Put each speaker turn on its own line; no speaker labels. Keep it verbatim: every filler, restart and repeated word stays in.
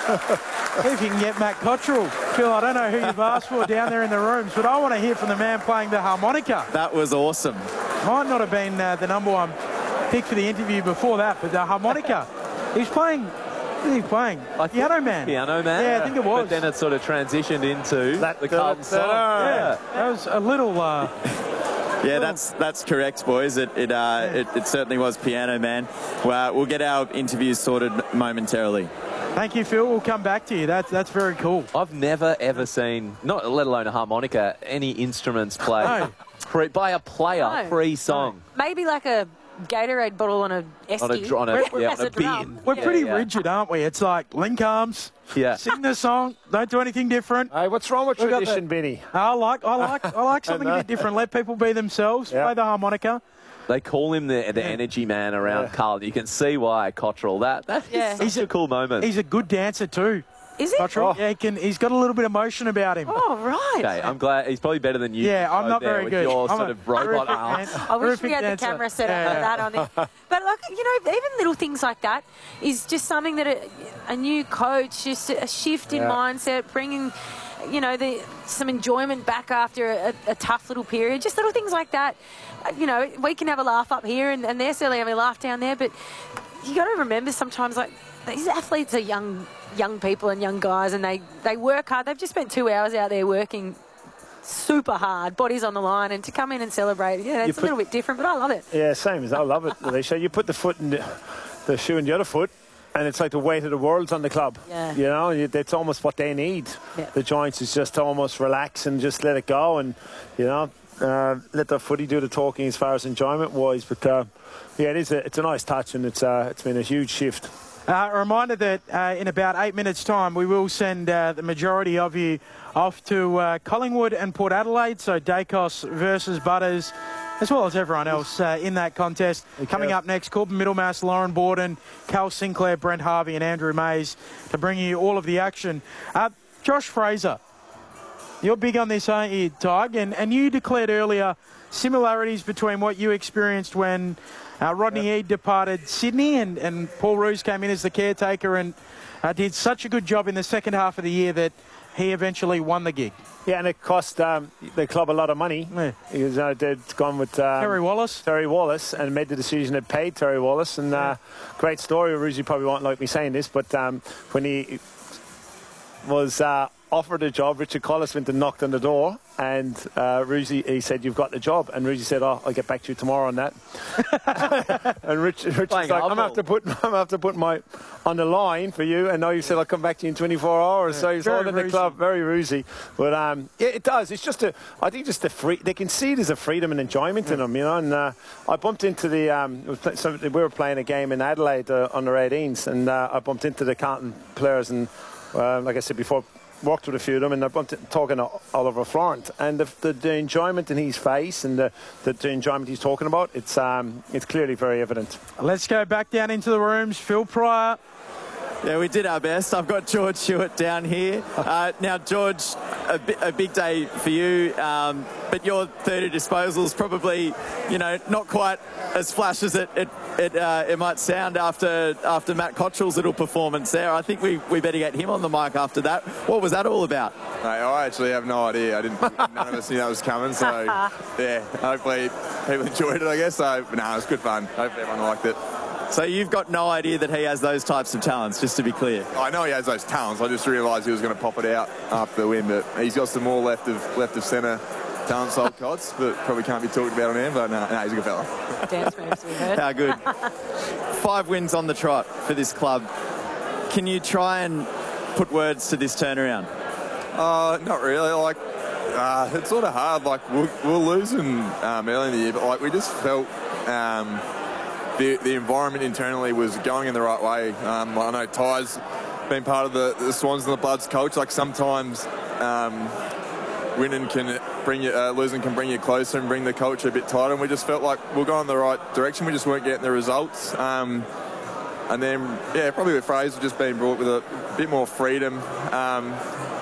If you can get Matt Cottrell. Phil, I don't know who you've asked for down there in the rooms, but I want to hear from the man playing the harmonica.
That was awesome.
Might not have been uh, the number one pick for the interview before that, but the harmonica. He's playing, what is he playing?
I
Piano Man.
Piano Man?
Yeah, I think it was.
But then it sort of transitioned into
that,
the Carlton song.
Yeah, that was a little... Uh,
Yeah, that's that's correct, boys. It it, uh, it it certainly was Piano Man. Well, we'll get our interviews sorted momentarily.
Thank you, Phil. We'll come back to you. That's that's very cool.
I've never ever seen, not let alone a harmonica, any instruments played
No.
pre, by a player
No.
pre-song.
Maybe like a Gatorade bottle on a esky.
On a, on a, yeah, on a bin.
We're
Yeah,
pretty
yeah.
rigid, aren't we? It's like link arms,
Yeah.
sing the song, don't do anything different.
Hey, what's wrong with
We got
tradition,
the-
Benny?
I like, I like, I like something a
know.
bit different. Let people be themselves.
Yeah.
Play the harmonica.
They call him the, the energy man around
Yeah.
Carlton. You can see why Cottrell. That, that is
Yeah.
such
He's
a,
a-
cool moment.
He's a good dancer too.
Is he?
Cottrell.
Oh.
Yeah, he can. He's got a little bit of motion about him.
Oh, right.
Okay, I'm glad. He's probably better than you.
Yeah, I'm
both
not
there
very
with
good.
Your
I'm
sort
a
of robot
horrific
arms.
dancer.
I wish
Horrific
we had
dancer.
the camera set up
Yeah.
like that on there. But, like, you know, even little things like that is just something that a, a new coach, just a shift in
Yeah.
mindset, bringing, you know, the, some enjoyment back after a, a tough little period. Just little things like that. Uh, You know, we can have a laugh up here and, and they're certainly having a laugh down there, but you got to remember sometimes, like, these athletes are young young people and young guys, and they, they work hard. They've just spent two hours out there working super hard, bodies on the line, and to come in and celebrate, yeah, it's
put-
a little bit different, but I love it.
Yeah, same as I love it, Alicia. You put the foot in the, the shoe in the other foot, and it's like the weight of the world's on the club.
Yeah.
You know, you- that's almost what they need.
Yeah.
The joints is just almost relax and just let it go, and you know, uh, let the footy do the talking as far as enjoyment wise. But uh, yeah, it is. A, it's a nice touch, and it's uh, it's been a huge shift.
Uh, a reminder that uh, in about eight minutes' time, we will send uh, the majority of you off to uh, Collingwood and Port Adelaide. So Dacos versus Butters, as well as everyone else uh, in that contest.
Okay.
Coming up next, Corbin Middlemass, Lauren Borden, Cal Sinclair, Brent Harvey and Andrew Mays to bring you all of the action. Uh, Josh Fraser, you're big on this, aren't you, Tig? And, and you declared earlier similarities between what you experienced when uh, Rodney Eade departed Sydney and, and Paul Roos came in as the caretaker and uh, did such a good job in the second half of the year that he eventually won the gig.
Yeah, and it cost um, the club a lot of money.
Yeah.
Because uh, they'd gone with um,
Terry Wallace.
Terry Wallace and made the decision to pay Terry Wallace. And uh, great story. Ruzi probably won't like me saying this, but um, when he was uh, offered a job, Richard Collis went and knocked on the door, and uh, Ruzi, he said, "You've got the job." And Ruzi said, "Oh, I'll get back to you tomorrow on that." And Rich, Rich was
Playing
like, "I'm
hardball.
after put, I'm after put my on the line for you." And now you said, "I'll come back to you in twenty-four hours."
Yeah,
So he's
very
holding the
Ruzi.
club, very Ruzi. But um, yeah, it does. It's just a, I think just the free. They can see there's a freedom and enjoyment in them, you know. And uh, I bumped into the. Um, it was play- some, we were playing a game in Adelaide uh, under eighteens, and uh, I bumped into the Carlton players, and uh, like I said before, worked with a few of them, and I bumped into, talking to Oliver Florent, and the, the, the enjoyment in his face and the, the, the enjoyment he's talking about, it's um, it's clearly very evident.
Let's go back down into the rooms. Phil Pryor.
Yeah, we did our best. I've got George Stewart down here. Uh, now, George, a, bi- a big day for you, um, but your thirty disposals probably, you know, not quite as flash as it it it, uh, it might sound after after Matt Cottrell's little performance there. I think we, we better get him on the mic after that. What was that all about?
Mate, I actually have no idea. I didn't. None of us knew that was coming. So yeah, hopefully people enjoyed it. I guess. So no, nah, it was good fun. Hopefully everyone liked it.
So you've got no idea that he has those types of talents, just to be clear.
I know he has those talents. I just realised he was going to pop it out after the win, but he's got some more left of left of centre talents, old cods, but probably can't be talked about on air. But no, no, he's a good fella.
Dance moves we heard.
How good. Five wins on the trot for this club. Can you try and put words to this turnaround?
Uh, not really. Like uh, it's sort of hard. Like we're, we're losing um, early in the year, but like we just felt. Um, The, the environment internally was going in the right way. Um, I know Ty's been part of the, the Swans and the Bloods coach. Like sometimes um, winning can bring you, uh, losing can bring you closer and bring the culture a bit tighter. And we just felt like we we're going in the right direction. We just weren't getting the results. Um, and then, yeah, probably with Fraser just being brought with a bit more freedom. Um,